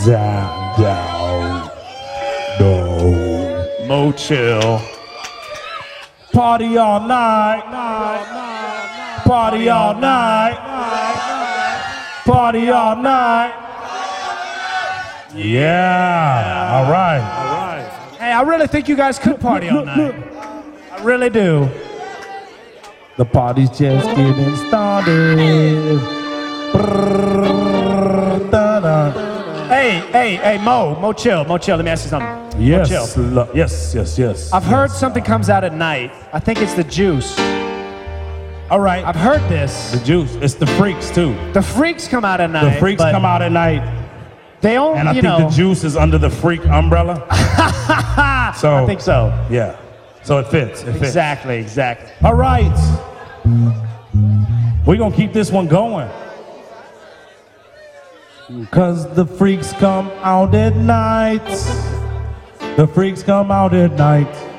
down, no. Mo chill. Party all night, party all night, party all night. Yeah, all right. Hey, I really think you guys could party all night. I really do. The party's just getting started. Hey, Mo, chill. Let me ask you something. Yes, Mo, chill. yes. I've heard something comes out at night. I think it's the juice. All right. I've heard this. The juice. It's the freaks too. The freaks come out at night. The freaks come out at night. They only, and I think the juice is under the freak umbrella. So I think so. Yeah. So it fits. Exactly. All right. We're gonna keep this one going. Cause the freaks come out at night. The freaks come out at night.